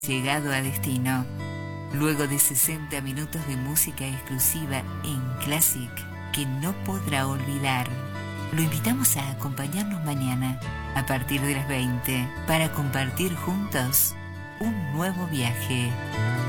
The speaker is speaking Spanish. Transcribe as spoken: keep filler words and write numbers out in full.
Llegado a destino. Luego de sesenta minutos de música exclusiva en Classic que no podrá olvidar, lo invitamos a acompañarnos mañana a partir de las veinte para compartir juntos un nuevo viaje.